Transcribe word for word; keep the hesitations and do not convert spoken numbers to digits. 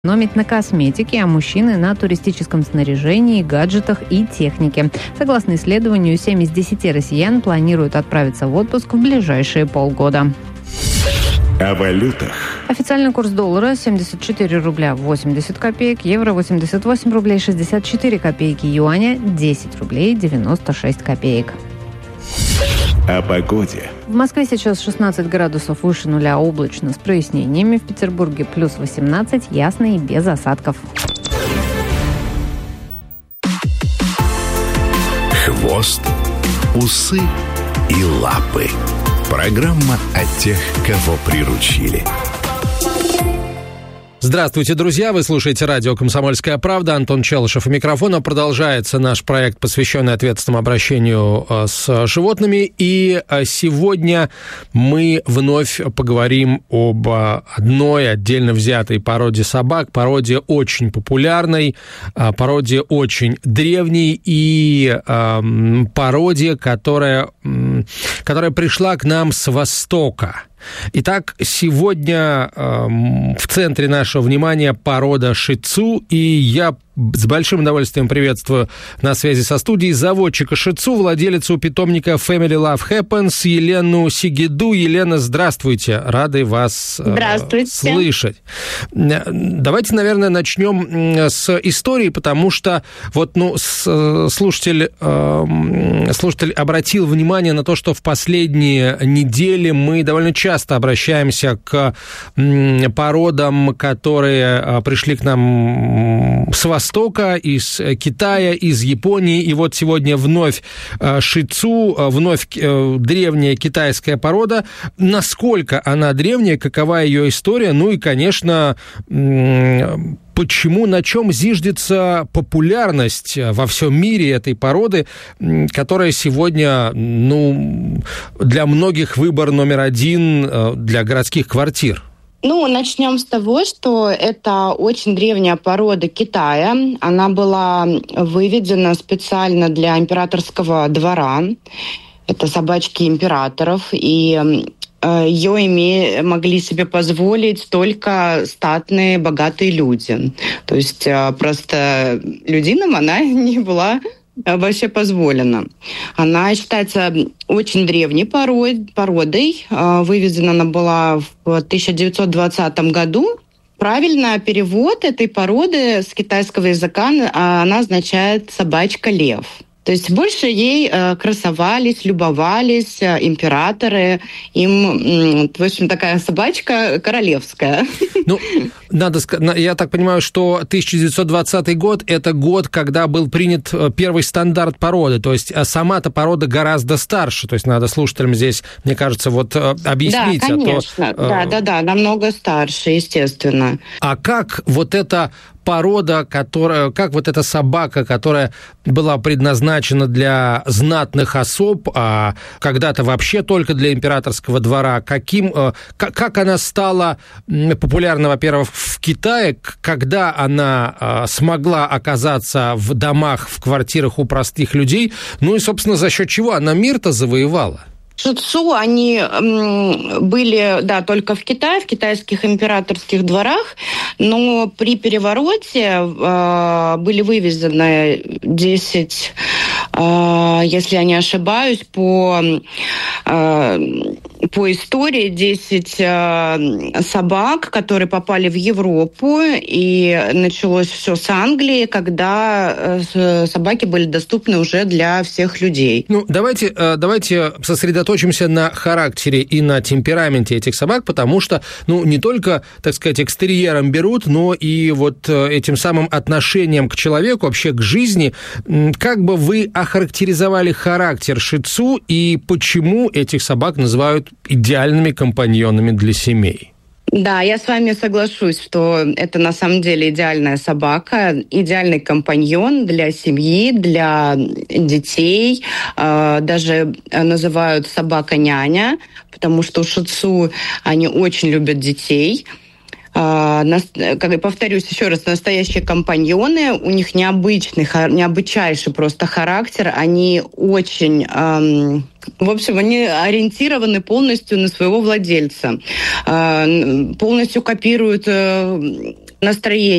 экономить на косметике, а мужчины на туристическом снаряжении, гаджетах и технике. Согласно исследованию, семь из десяти россиян планируют отправиться в отпуск в ближайшие полгода. О валютах. Официальный курс доллара семьдесят четыре рубля восемьдесят копеек, евро восемьдесят восемь рублей шестьдесят четыре копейки, юаня десять рублей девяносто шесть копеек. О погоде. В Москве сейчас шестнадцать градусов выше нуля, облачно с прояснениями. В Петербурге плюс восемнадцать, ясно и без осадков. Хвост, усы и лапы. Программа о тех, кого приручили. Здравствуйте, друзья! Вы слушаете радио «Комсомольская правда». Антон Челышев у микрофона. Продолжается наш проект, посвященный ответственному обращению с животными. И сегодня мы вновь поговорим об одной отдельно взятой породе собак, породе очень популярной, породе очень древней и породе, которая, которая пришла к нам с Востока. Итак, сегодня э, в центре нашего внимания порода ши-тсу, и я с большим удовольствием приветствую на связи со студией заводчика ши-тсу, владелицу питомника Family Love Happens Елену Сигиду. Елена, здравствуйте, рады вас э, слышать. Давайте, наверное, начнем с истории, потому что вот, ну, с, слушатель, э, слушатель обратил внимание на то, что в последние недели мы довольно часто часто обращаемся к породам, которые пришли к нам с Востока, из Китая, из Японии. И вот сегодня вновь ши-тсу, вновь древняя китайская порода. Насколько она древняя, какова ее история? Ну и, конечно, почему, на чем зиждется популярность во всем мире этой породы, которая сегодня, ну, для многих выбор номер один для городских квартир? Ну, начнем с того, что это очень древняя порода Китая. Она была выведена специально для императорского двора. Это собачки императоров, и ее име... могли себе позволить только статные, богатые люди. То есть просто людинам она не была вообще позволена. Она считается очень древней пород... породой. Вывезена она была в тысяча девятьсот двадцатом году. Правильно, перевод этой породы с китайского языка, она означает «собачка-лев». То есть больше ей э, красовались, любовались э, императоры. Им, в общем, такая собачка королевская. Ну, надо сказать, я так понимаю, что тысяча девятьсот двадцатый год – это год, когда был принят первый стандарт породы. То есть сама-то порода гораздо старше. То есть надо слушателям здесь, мне кажется, вот объяснить. Да, конечно. А то, да, да, да, намного старше, естественно. А как вот эта порода, которая, как вот эта собака, которая была предназначена для знатных особ, а когда-то вообще только для императорского двора, каким, как, как она стала популярна, во-первых, в Китае, когда она смогла оказаться в домах, в квартирах у простых людей, ну и, собственно, за счет чего она мир-то завоевала? Ши-тсу, они были, да, только в Китае, в китайских императорских дворах, но при перевороте э, были вывезены десять, э, если я не ошибаюсь, по, э, по истории десять э, собак, которые попали в Европу, и началось все с Англии, когда э, собаки были доступны уже для всех людей. Ну, давайте, давайте сосредоточимся Сосредоточимся на характере и на темпераменте этих собак, потому что, ну, не только, так сказать, экстерьером берут, но и вот этим самым отношением к человеку, вообще к жизни. Как бы вы охарактеризовали характер ши-тсу и почему этих собак называют идеальными компаньонами для семей? Да, я с вами соглашусь, что это на самом деле идеальная собака, идеальный компаньон для семьи, для детей. Даже называют собака-няня, потому что ши-тсу, они очень любят детей. Повторюсь еще раз, настоящие компаньоны, у них необычный, необычайший просто характер, они очень, эм, в общем, они ориентированы полностью на своего владельца, э, полностью копируют э, настроение